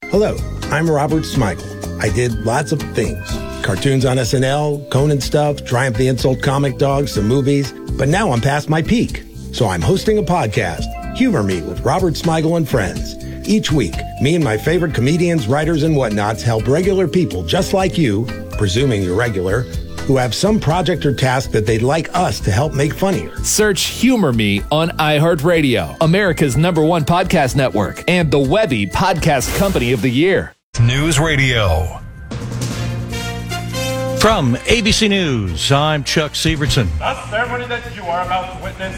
Hello, I'm Robert Smigel. I did lots of things. Cartoons on SNL, Conan stuff, Triumph the Insult Comic Dog, some movies. But now I'm past my peak. So I'm hosting a podcast, Humor Me with Robert Smigel and Friends. Each week, me and my favorite comedians, writers, and whatnots help regular people just like you, presuming you're regular, who have some project or task that they'd like us to help make funnier. Search Humor Me on iHeartRadio, America's #1 podcast network, and the Webby Podcast Company of the Year. News Radio. From ABC News, I'm Chuck Severson. The ceremony that you are about to witness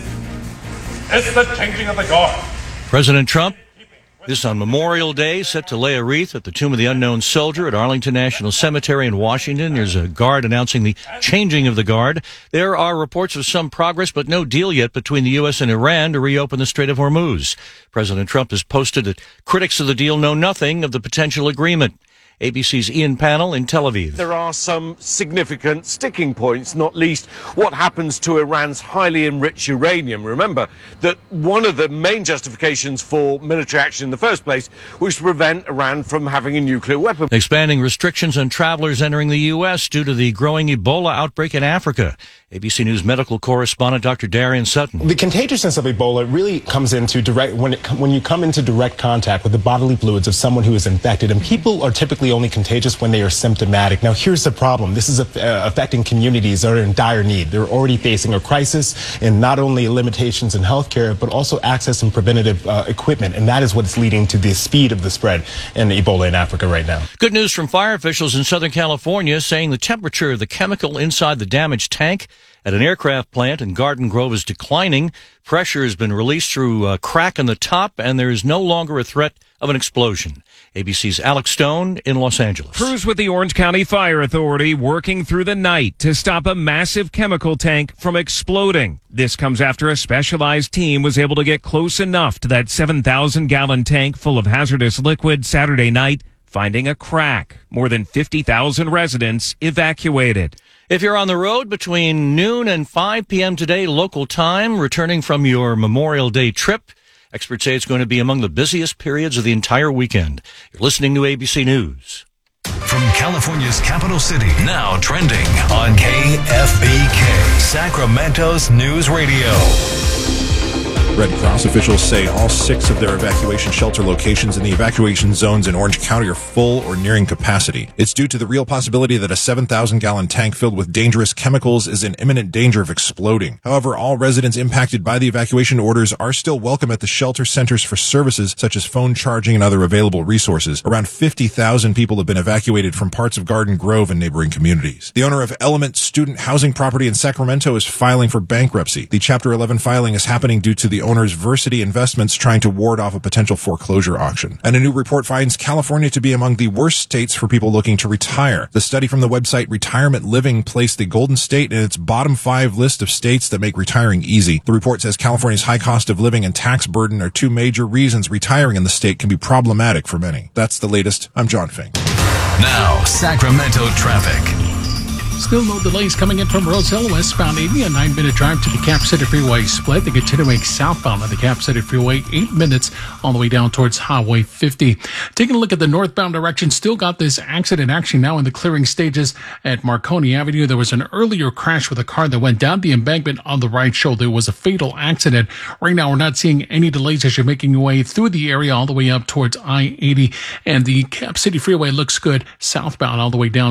is the changing of the guard. President Trump, this on Memorial Day, set to lay a wreath at the Tomb of the Unknown Soldier at Arlington National Cemetery in Washington. There's a guard announcing the changing of the guard. There are reports of some progress, but no deal yet between the U.S. and Iran to reopen the Strait of Hormuz. President Trump has posted that critics of the deal know nothing of the potential agreement. ABC's Ian Pannell in Tel Aviv. There are some significant sticking points, not least what happens to Iran's highly enriched uranium. Remember that one of the main justifications for military action in the first place was to prevent Iran from having a nuclear weapon. Expanding restrictions on travelers entering the U.S. due to the growing Ebola outbreak in Africa. ABC News medical correspondent Dr. Darian Sutton. The contagiousness of Ebola really comes into when you come into direct contact with the bodily fluids of someone who is infected, and people are typically only contagious when they are symptomatic. Now, here's the problem. This is affecting communities that are in dire need. They're already facing a crisis in not only limitations in healthcare, but also access and preventative equipment, and that is what's leading to the speed of the spread in Ebola in Africa right now. Good news from fire officials in Southern California saying the temperature of the chemical inside the damaged tank at an aircraft plant in Garden Grove is declining. Pressure has been released through a crack in the top, and there is no longer a threat of an explosion. ABC's Alex Stone in Los Angeles. Crews with the Orange County Fire Authority working through the night to stop a massive chemical tank from exploding. This comes after a specialized team was able to get close enough to that 7,000-gallon tank full of hazardous liquid Saturday night, finding a crack. More than 50,000 residents evacuated. If you're on the road between noon and 5 p.m. today, local time, returning from your Memorial Day trip, experts say it's going to be among the busiest periods of the entire weekend. You're listening to ABC News. From California's capital city, now trending on KFBK, Sacramento's News Radio. Red Cross officials say all 6 of their evacuation shelter locations in the evacuation zones in Orange County are full or nearing capacity. It's due to the real possibility that a 7,000-gallon tank filled with dangerous chemicals is in imminent danger of exploding. However, all residents impacted by the evacuation orders are still welcome at the shelter centers for services such as phone charging and other available resources. Around 50,000 people have been evacuated from parts of Garden Grove and neighboring communities. The owner of Element Student Housing Property in Sacramento is filing for bankruptcy. The Chapter 11 filing is happening due to the owner's Versity Investments trying to ward off a potential foreclosure auction. And a new report finds California to be among the worst states for people looking to retire. The study from the website Retirement Living placed the Golden State in its bottom 5 list of states that make retiring easy. The report says California's high cost of living and tax burden are 2 major reasons retiring in the state can be problematic for many. That's the latest. I'm John Fink. Now, Sacramento traffic. Still no delays coming in from Roselle westbound 80, a 9-minute drive to the Cap City Freeway split. The continuing southbound on the Cap City Freeway, 8 minutes all the way down towards Highway 50. Taking a look at the northbound direction, still got this accident actually now in the clearing stages at Marconi Avenue. There was an earlier crash with a car that went down the embankment on the right shoulder. It was a fatal accident. Right now, we're not seeing any delays as you're making your way through the area all the way up towards I-80. And the Cap City Freeway looks good southbound all the way down